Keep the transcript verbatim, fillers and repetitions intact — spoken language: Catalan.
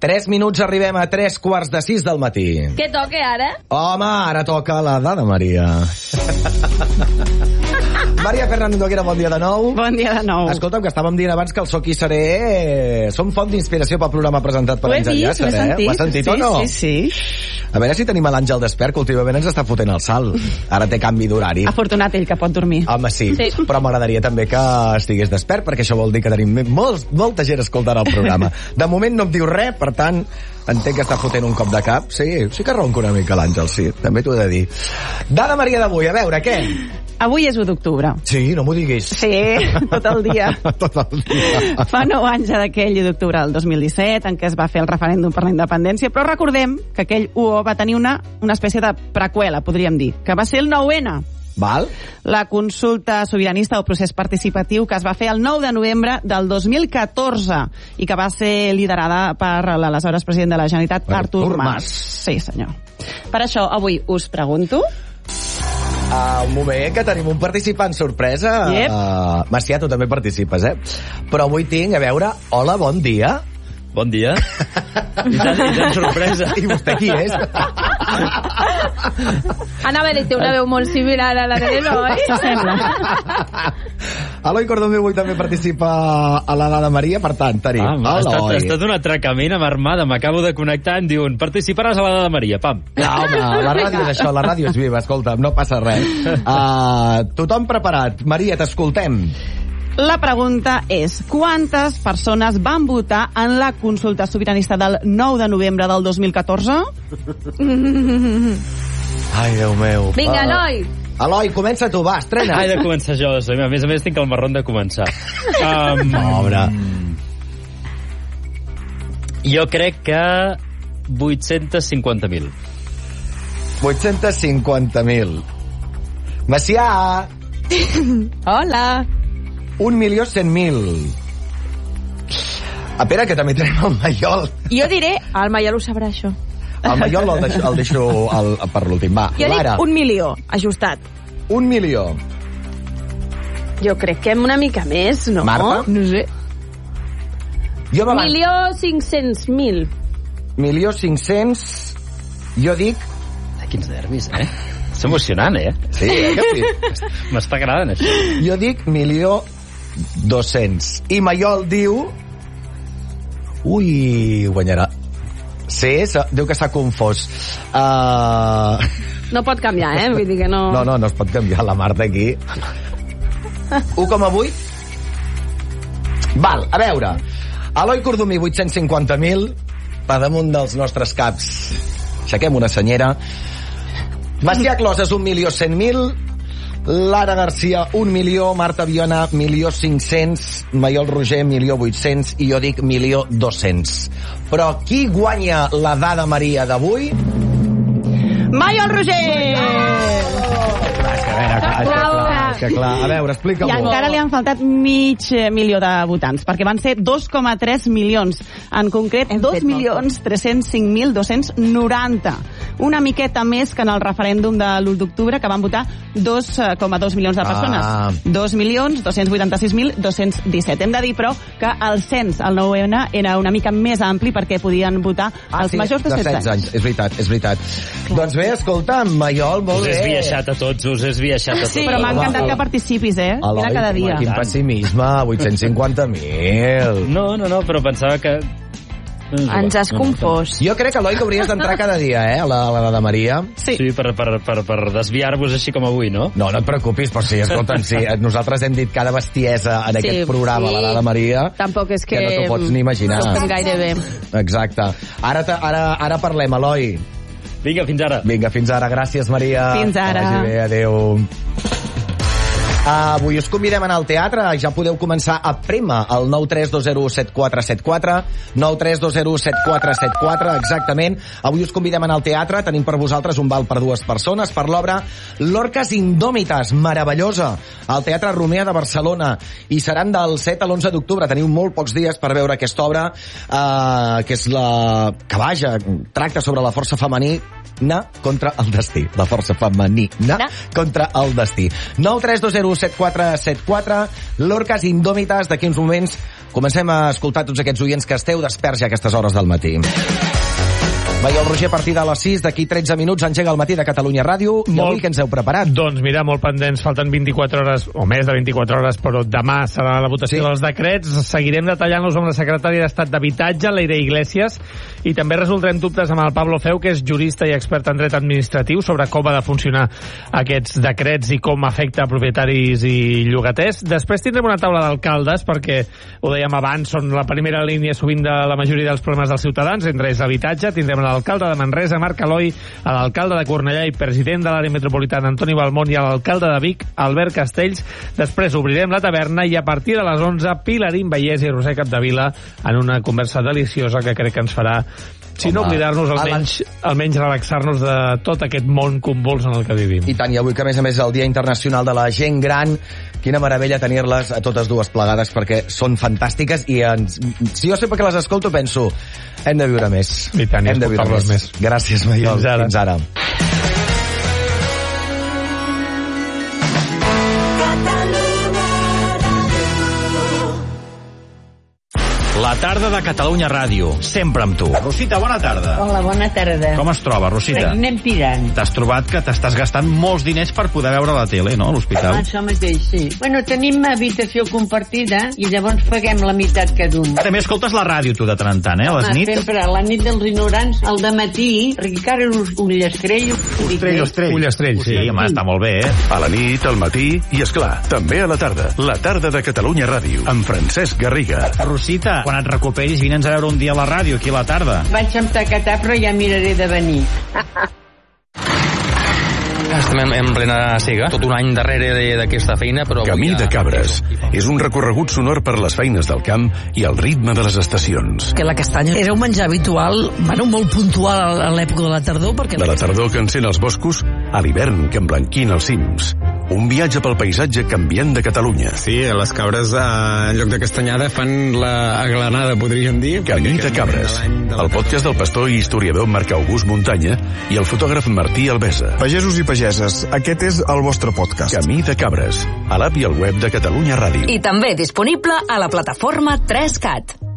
tres minuts arribem a tres quarts de sis del matí. Què toca ara? Home, ara toca la dada, Maria. Maria Fernández Noguera, bon dia de nou. Bon dia de nou. Escolta'm, que estàvem dient abans que el Soc i Seré són font d'inspiració pel programa presentat per Àngel Llàcer, eh? Sentit, Ho has sentit sí, o no? Sí, sí. A veure si tenim l'Àngel despert, que últimament ens està fotent el salt. Ara té canvi d'horari. Afortunat ell, que pot dormir. Home, sí, sí. Però m'agradaria també que estigués despert, perquè això vol dir que tenim molts, molta gent escoltant el programa. De moment no em diu res, per tant, entenc que està fotent un cop de cap. Sí, sí que ronca una mica l'Àngel, sí, també t'ho he de dir. Dada Maria d'avui, a veure, què? Avui és u d'octubre. Sí, no m'ho diguis. Sí, tot el dia. Tot el dia. Fa nou anys d'aquell u d'octubre del dos mil disset, en què es va fer el referèndum per la independència, però recordem que aquell u o va tenir una, una espècie de preqüela, podríem dir, que va ser el nou ene. Val? La consulta sobiranista o procés participatiu que es va fer el nou de novembre del dos mil catorze i que va ser liderada per l'aleshores president de la Generalitat, Artur, Artur Mas. Mas. Sí, senyor. Per això, avui us pregunto... Uh, un moment, que tenim un participant sorpresa. Yep. Uh, Macià, tu també participes, eh? Però avui tinc, a veure... Hola, bon dia. Bon dia. I tant, i tant sorpresa. I vostè qui és? Anava a dir, té una veu molt similar a la de l'Eloi. Sembla. Eloi Cordomeu avui també participa a la Dada Maria, per tant, tenim Ah, ha, estat, ha Eloi. estat un atracament amb armada. M'acabo de connectar, em diuen, participaràs a la Dada Maria, pam. No, home, la ràdio és això, la ràdio és viva, escolta, no passa res. Uh, tothom preparat. Maria, t'escoltem. La pregunta és, quantes persones van votar en la consulta sobiranista del nou de novembre del dos mil catorze? Ai, Déu meu. Vinga, Uh, Eloi. Eloi, comença tu, va, estrena. Ah, he de començar jo. A més a més, tinc el marrón de començar. Um, Pobre. Jo crec que vuit-cents cinquanta mil. vuit-cents cinquanta mil. Macià, Hola. un milió cent mil. Espera, que també tenim el Maiol. Jo diré... El Maiol ho sabrà, això. El Maiol el deixo, el deixo el, per l'últim. Va, Jo Lara, dic un milió, ajustat. un milió. Jo crec que una mica més, no? Marta? No sé. Jo m'avanço. Milió cinc-cents mil. Milió cinc-cents. Jo dic... Quins nervis, eh? És emocionant, eh? Sí, eh, que sí. M'està agradant, això. Jo dic milió dos-cents. I Maiol diu... Ui, guanyarà. Sí, diu que s'ha confós. Uh... No pot canviar, eh? Vull dir que no... No, no, no es pot canviar la Marta aquí. un coma vuit. Val, a veure. Eloi Cordomí, vuit-cents cinquanta mil. Per damunt dels nostres caps. Aixequem una senyera. Macià Closes, un milió cent mil. Lara Garcia, un milió. Marta Viona, milió cinc-cents. Maiol Roger, milió vuit-cents. I jo dic milió dos-cents. Però qui guanya la Dada Maria d'avui? Maiol Roger! Clar, és que a veure, clar, és que clar, és que clar. A veure, I explica-m'ho. encara li han faltat mig eh, milió de votants, perquè van ser dos coma tres milions. En concret, Hem dos fet milions tres-cents cinc mil dos-cents noranta. Una miqueta més que en el referèndum de l'u d'octubre, que van votar dos coma dos milions de persones. Ah. dos milions dos-cents vuitanta-sis mil dos-cents disset. Hem de dir, però, que el cens, el nou ene, era una mica més ampli perquè podien votar Ah, els sí, majors de setze anys. És veritat, és veritat. Doncs bé, escolta, Maiol, molt Us he bé. esbiaixat a tots, us he esbiaixat a tots. Sí, però m'ha encantat que participis, eh? Eloi, Mira cada dia. Quin pessimisme, vuit-cents cinquanta mil. No, no, no, però pensava que... Ens has confós. Jo crec, Eloi, que hauries d'entrar cada dia, eh, a la, a la Dada Maria. Sí. Sí, per, per, per, per desviar-vos així com avui, no? No, no et preocupis, però sí, escolta'm, sí, nosaltres hem dit cada bestiesa en Sí, aquest programa, sí. la Dada Maria, Tampoc és que... que no t'ho pots ni imaginar. No estem gaire bé. Exacte. Ara, te- ara, ara parlem, Eloi. Vinga, fins ara. Vinga, fins ara. Gràcies, Maria. Fins ara. Que vagi bé, adéu. Uh, avui us convidem a anar al teatre. Ja podeu començar a prémer el nou tres dos zero set quatre set quatre nou tres dos zero set quatre set quatre, exactament. Avui us convidem a anar al teatre. Tenim per vosaltres un val per dues persones per l'obra L'Orques Indòmites, meravellosa, al Teatre Romea de Barcelona, i seran del set a l'onze d'octubre. Teniu molt pocs dies per veure aquesta obra, uh, que és la que vaja, tracta sobre la força femenina contra el destí. La força femenina Na. contra el destí. nou tres dos zero set quatre set quatre, L'Orques Indòmites. D'aquí uns moments Comencem a escoltar tots aquests oients que esteu desperts ja a aquestes hores del matí. Veieu el Roger a partir de les sis, d'aquí tretze minuts engega el matí de Catalunya Ràdio. I molt, avui què ens heu preparat? Doncs mira, molt pendents, falten vint-i-quatre hores, o més de vint-i-quatre hores, però demà serà la votació sí. dels decrets. Seguirem detallant-los amb la secretària d'Estat d'Habitatge, Leire Iglesias, i també resoldrem dubtes amb el Pablo Feu, que és jurista i expert en dret administratiu, sobre com ha de funcionar aquests decrets i com afecta a propietaris i llogaters. Després tindrem una taula d'alcaldes, perquè, ho dèiem abans, són la primera línia sovint de la majoria dels problemes dels ciutadans, entre és habitatge. Tindrem l'alcalde de Manresa, Marc Aloi, a l'alcalde de Cornellà i president de l'àrea metropolitana, Antoni Balmont, i a l'alcalde de Vic, Albert Castells. Després obrirem la taverna i a partir de les onze, Pilarín Vallès i Roser Capdevila en una conversa deliciosa que crec que ens farà, si Home, no oblidar-nos, almenys, almenys relaxar-nos de tot aquest món convuls en el que vivim. I tant, i avui que a més a més és el Dia Internacional de la Gent Gran, quina meravella tenir-les a totes dues plegades, perquè són fantàstiques i ens, si jo sempre que les escolto penso, hem de viure més. I tant, hem de viure més. més. Gràcies, Maiol. Fins ara. Fins ara. La tarda de Catalunya Ràdio, sempre amb tu. Rosita, bona tarda. Hola, bona tarda. Com es troba, Rosita? Anem tirant. T'has trobat que t'estàs gastant molts diners per poder veure la tele, no?, a l'hospital. Ah, això mateix, sí. Bueno, tenim habitació compartida i llavors paguem la meitat cada un. També escoltes la ràdio, tu, de tant en tant, eh, a les Home, nits? sempre, la nit dels ignorants, al dematí, Ricard Ullastrell. Ullastrell, Ullastrell. Ullastrell, sí, home, està molt bé, eh? A la nit, al matí i, esclar, també a la tarda. La tarda de Catalunya Ràdio, amb Francesc Garriga. Rosita, quan et recuperis, vine'ns a veure un dia a la ràdio, aquí a la tarda. Vaig amb tacatar, però ja miraré de venir. Estem en, en plena cega, tot un any darrere d'aquesta feina, però... Camí de Cabres. És un recorregut sonor per les feines del camp i el ritme de les estacions. Que la castanya era un menjar habitual, bueno, molt puntual a l'època de la tardor, perquè... De la tardor que encén els boscos a l'hivern que emblanquina els cims. Un viatge pel paisatge canviant de Catalunya. Sí, les cabres, eh, en lloc de castanyada, fan la aglanada, podríem dir. Camí de Cabres, el podcast del pastor i historiador Marc August Muntanya i el fotògraf Martí Albesa. Pagesos i pageses, aquest és el vostre podcast. Camí de Cabres, a l'app i al web de Catalunya Ràdio. I també disponible a la plataforma tres cat.